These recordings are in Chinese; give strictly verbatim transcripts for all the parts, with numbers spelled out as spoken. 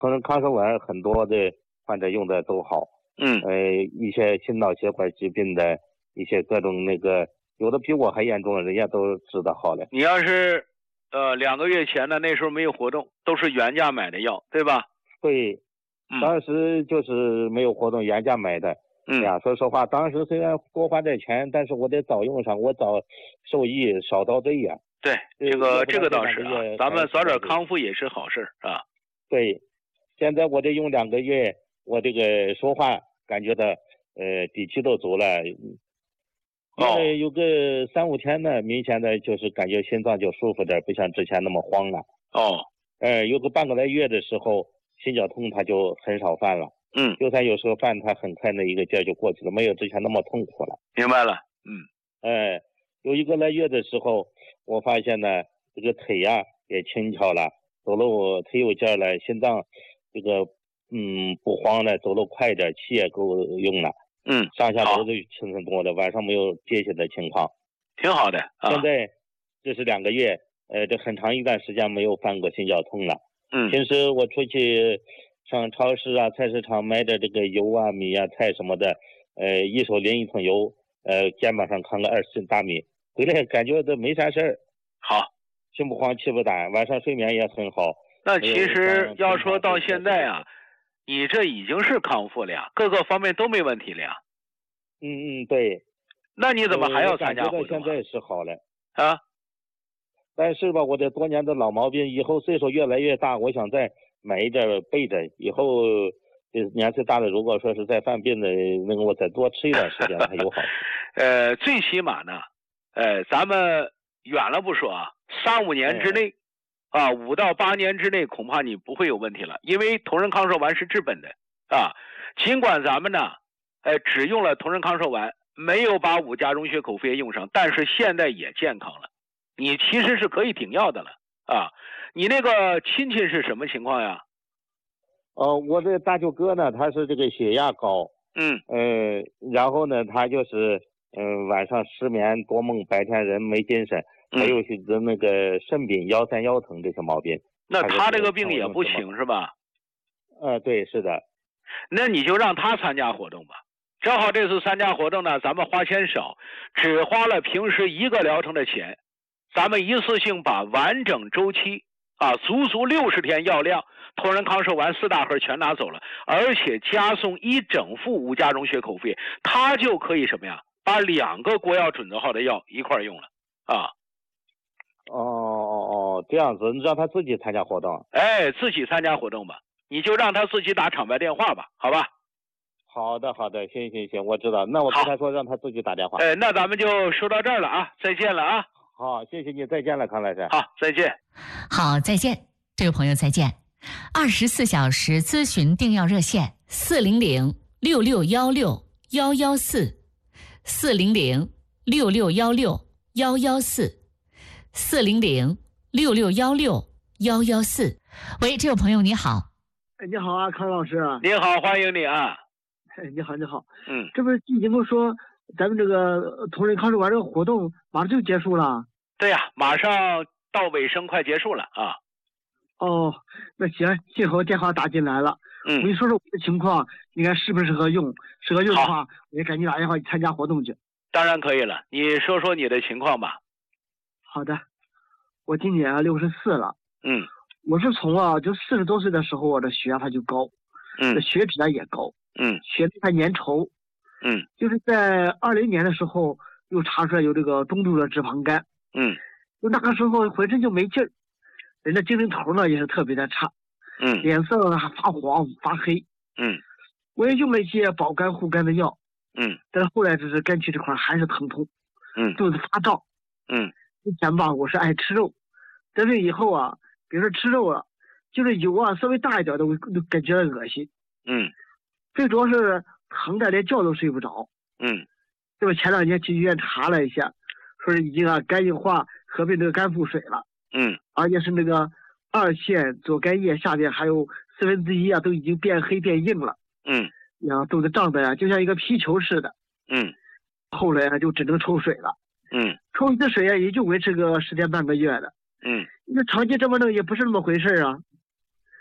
同仁康寿丸很多的患者用的都好， 嗯， 呃，一些心脑血管疾病的一些各种那个，有的比我还严重，人家都治得好了。 你要是呃两个月前呢，那时候没有活动，都是原价买的药，对吧？ 对，当时就是没有活动，原价买的。 嗯， 哎呀，说实话，当时虽然多花点钱，但是我得早用上，我早受益，少遭罪呀。 对，这个这个倒是啊，咱们早点康复也是好事啊。 对，现在我这用两个月，我这个说话感觉到呃底气都足了。 哦， 有个三五天呢，明显的就是感觉心脏就舒服点，不像之前那么慌了。 哦， 呃，有个半个来月的时候，心绞痛它就很少犯了。 嗯， 就算有时候犯，它很快那一个劲儿就过去了，没有之前那么痛苦了。 明白了。嗯， 哎、呃，有一个来月的时候，我发现呢，这个腿呀、啊、也轻巧了，走路腿有劲儿了，心脏这个嗯不慌了，走路快点，气也够用了。 嗯， 上下楼都轻松多了，晚上没有憋血的情况， 挺好的。啊、 现在这是两个月，呃，这很长一段时间没有犯过心绞痛了。 嗯， 平时我出去上超市啊、菜市场买点这个油啊、米啊、菜什么的，呃，一手拎一桶油，呃，肩膀上扛个二十斤大米，回来感觉都没啥事儿。 好， 心不慌气不短，晚上睡眠也很好。 那其实要说到现在啊，你这已经是康复了呀，各个方面都没问题了呀。 嗯嗯，对。 那你怎么还要参加活动、啊？ 现在是好了啊。 但是吧，我这多年的老毛病，以后岁数越来越大，我想再买一点备着，以后年岁大了，如果说是再犯病的，那个我再多吃一段时间还有好处。 呃，最起码呢，呃，咱们远了不说啊，三五年之内。嗯啊，五到八年之内恐怕你不会有问题了，因为同仁康寿丸是治本的啊。尽管咱们呢，呃，只用了同仁康寿丸，没有把五加溶血口服液用上，但是现在也健康了。你其实是可以停药的了啊。你那个亲戚是什么情况呀？ 哦，我这大舅哥呢，他是这个血压高， 嗯， 呃，然后呢，他就是嗯、呃、晚上失眠多梦，白天人没精神。还有些那个肾病、腰三腰疼这些毛病， 那他这个病也不轻是吧？ 呃，对，是的。 那你就让他参加活动吧。正好这次参加活动呢，咱们花钱少，只花了平时一个疗程的钱，咱们一次性把完整周期啊，足足六十天药量，同仁康寿丸四大盒全拿走了，而且加送一整副五加溶血口服液，他就可以什么呀？把两个国药准则号的药一块用了啊。 哦哦哦，这样子，让他自己参加活动。 哎，自己参加活动吧，你就让他自己打场外电话吧，好吧？ 好的，好的，行行行，我知道。那我跟他说，让他自己打电话。 哎，那咱们就说到这儿了啊，再见了啊。 好，谢谢你，再见了，康老师。 好，再见。 好，再见，这位朋友再见。二十四小时咨询订药热线：四零零六六幺六幺幺四，四零零六六幺六幺幺四。四零零六六幺六幺幺四，喂，这位朋友你好。 哎，你好啊，康老师。 你好，欢迎你啊。 哎，你好，你好。 嗯， 这不是已经说咱们这个同仁康寿丸这个活动马上就结束了？ 对呀、啊，马上到尾声，快结束了啊。 哦，那行，幸好电话打进来了。 嗯， 我跟你说说我的情况，你看适不适合用？适合用的话，我就赶紧打电话去参加活动去。 当然可以了，你说说你的情况吧。 好的，我今年啊六十四了。 嗯， 我是从啊就四十多岁的时候，我的血压它就高， 嗯， 这血脂呢也高， 嗯， 血液还粘稠， 嗯， 就是在二零年的时候又查出来有这个中度的脂肪肝， 嗯， 就那个时候浑身就没劲儿，人的精神头呢也是特别的差， 嗯， 脸色呢还发黄发黑， 嗯， 我也用了一些保肝护肝的药， 嗯， 但是后来就是肝区这块还是疼痛， 嗯， 肚子发胀， 嗯。 以前吧，我是爱吃肉，但是以后啊，比如说吃肉了，就是油啊稍微大一点的，我都感觉恶心。 嗯， 最主要是疼的连觉都睡不着。 嗯， 这不前两天去医院查了一下，说是已经啊肝硬化合并这个肝腹水了。 嗯， 而且是那个二线左肝叶下边还有四分之一啊，都已经变黑变硬了。 嗯， 然后肚子胀的呀，就像一个皮球似的。 嗯， 后来啊就只能抽水了。 嗯， 抽一次水啊，也就维持个十天半个月的。 嗯， 那长期这么弄也不是那么回事啊。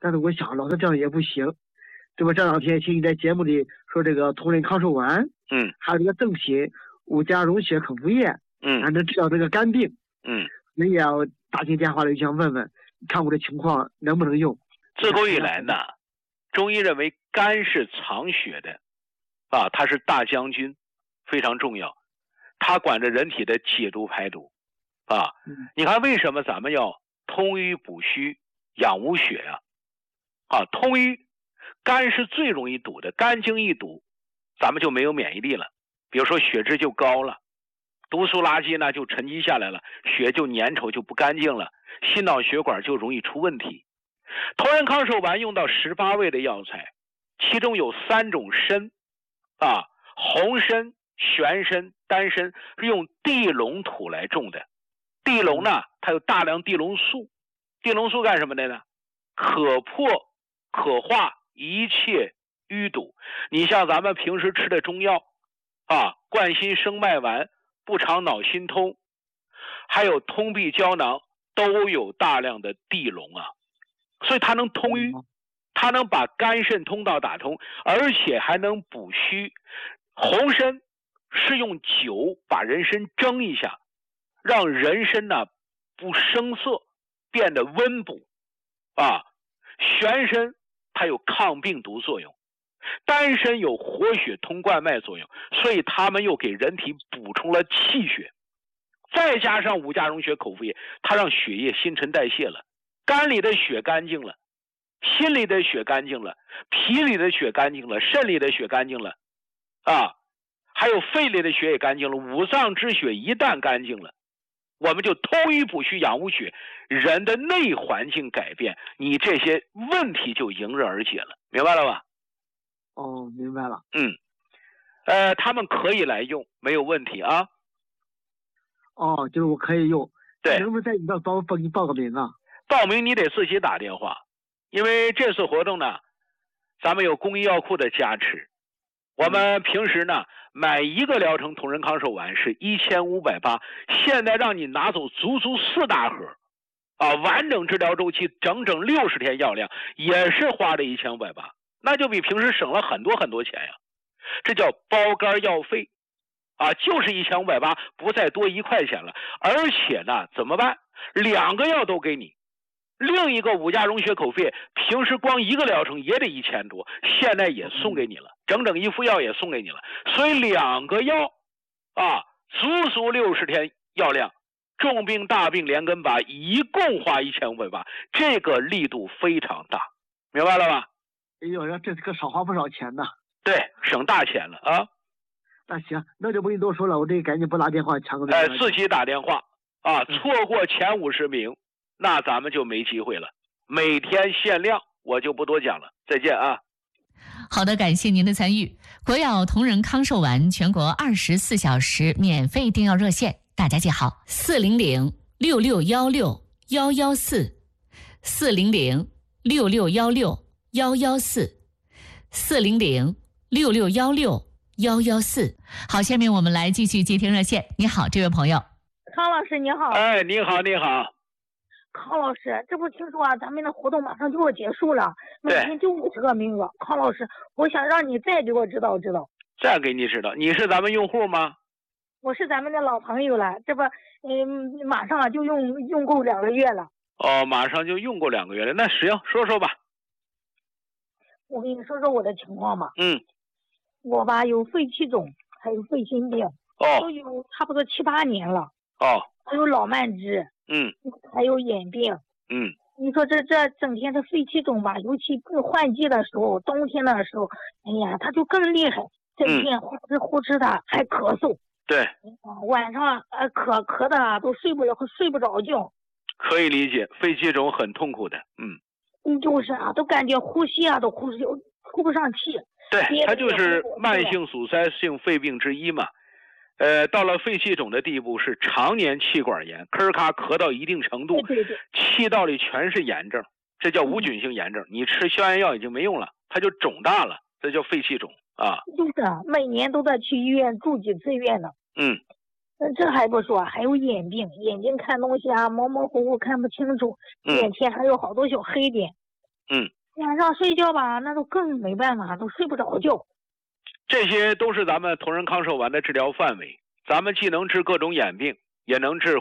但是我想老是这样也不行。这不这两天听你在节目里说这个同仁康寿丸， 嗯， 还有这个正品五加溶血口服液， 嗯， 还能治疗这个肝病， 嗯， 人也要打进电话来想问问，看我的情况能不能用。 自古以来呢，中医认为肝是藏血的，啊，它是大将军，非常重要，它管着人体的解毒排毒，啊， 嗯、 你看为什么咱们要通瘀补虚养无血呀、啊？啊，通瘀，肝是最容易堵的，肝经一堵，咱们就没有免疫力了，比如说血脂就高了，毒素垃圾呢就沉积下来了，血就粘稠就不干净了，心脑血管就容易出问题。同仁康寿丸用到十八味的药材，其中有三种参，啊，红参、玄参、丹参是用地龙土来种的。地龙呢，它有大量地龙素，地龙素干什么的呢？可破可化一切淤堵。你像咱们平时吃的中药啊，冠心生脉丸、不肠脑心通，还有通臂胶囊，都有大量的地龙啊。所以它能通瘀，它能把肝肾通道打通，而且还能补虚。红参是用酒把人参蒸一下，让人参呢不生涩，变得温补啊。玄参它有抗病毒作用，丹参有活血通冠脉作用，所以它们又给人体补充了气血。再加上五加溶血口服液，它让血液新陈代谢了。肝里的血干净了，心里的血干净了，脾里的血干净了，肾里的血干净了，啊，还有肺里的血也干净了。五脏之血一旦干净了，我们就通瘀补虚养无血，人的内环境改变，你这些问题就迎刃而解了，明白了吧？ 哦，明白了。 嗯，呃，他们可以来用，没有问题啊。 哦，就是我可以用。 对， 能不能在你这帮我帮你报个名啊？ 报名你得自己打电话，因为这次活动呢，咱们有公益药库的加持。我们平时呢买一个疗程同仁康寿丸是一千五百八，现在让你拿走足足四大盒，啊，完整治疗周期整整六十天药量，也是花了一千五百八，那就比平时省了很多很多钱呀。这叫包干药费，啊，就是一千五百八，不再多一块钱了。而且呢，怎么办？两个药都给你。另一个五加溶血口服液，平时光一个疗程也得一千多，现在也送给你了，整整一副药也送给你了。所以两个药，啊，足足六十天药量，重病大病连根拔，一共花一千五百八，这个力度非常大，明白了吧？ 哎呦，这可少花不少钱呢。 对，省大钱了啊。 那行，那就不用多说了，我这赶紧拨打电话抢个。 哎，自己打电话啊，错过前五十名。那咱们就没机会了，每天限量，我就不多讲了，再见啊。 好的，感谢您的参与。国药同仁康寿丸全国二十四小时免费订药热线，大家记好：四零零六六幺六幺幺四，四零零六六幺六幺幺四，四零零六六幺六幺幺四。好，下面我们来继续接听热线。你好，这位朋友。 康老师你好。 哎，你好，你好。 康老师，这不听说啊，咱们的活动马上就要结束了，每天就五十个名额。康老师，我想让你再给我指导指导。 再给你指导，你是咱们用户吗？ 我是咱们的老朋友了，这不，嗯，马上就用用够两个月了。 哦，马上就用够两个月了，那行，说说吧。 我跟你说说我的情况吧。 嗯。 我吧有肺气肿，还有肺心病。 哦。 都有差不多七八年了。 哦。 还有老慢支。 嗯， 还有眼病。 嗯， 你说这这整天的肺气肿吧，尤其换季的时候，冬天的时候，哎呀，他就更厉害，整天呼哧呼哧的，还咳嗽。 对， 晚上呃咳咳的都睡不了，睡不着觉。 可以理解，肺气肿很痛苦的。嗯， 嗯，就是啊，都感觉呼吸啊都呼吸呼不上气。 对，它就是慢性阻塞性肺病之一嘛。呃，到了肺气肿的地步是常年气管炎，咳咔咳到一定程度， 对对对， 气道里全是炎症，这叫无菌性炎症。你吃消炎药已经没用了，它就肿大了，这叫肺气肿啊。 就是每年都在去医院住几次院呢。 嗯， 这还不说，还有眼病，眼睛看东西啊模模糊糊看不清楚，眼前还有好多小黑点。 嗯， 晚上睡觉吧，那都更没办法，都睡不着觉。 这些都是咱们同仁康寿丸的治疗范围，咱们既能治各种眼病，也能治